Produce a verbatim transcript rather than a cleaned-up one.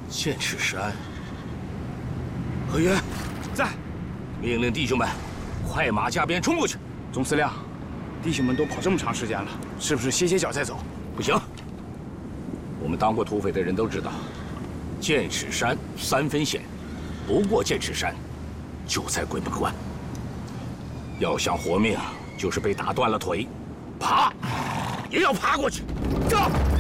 剑齿山，何源在， 命令弟兄们快马加鞭冲过去。 总司令，弟兄们都跑这么长时间了，是不是歇歇脚再走？ 不行，我们当过土匪的人都知道，剑齿山三分险，不过剑齿山，就在鬼门关。要想活命，就是被打断了腿，爬也要爬过去。走。